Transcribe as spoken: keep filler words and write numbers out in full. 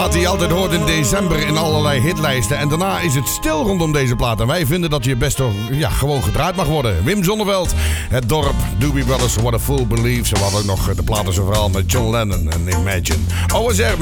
plaat die je altijd hoort in december in allerlei hitlijsten. En daarna is het stil rondom deze plaat. En wij vinden dat je best toch ja, gewoon gedraaid mag worden. Wim Zonneveld, Het Dorp, Doobie Brothers, What a Fool Believes. En we hadden ook nog de platen zo vooral met John Lennon en Imagine. O S R met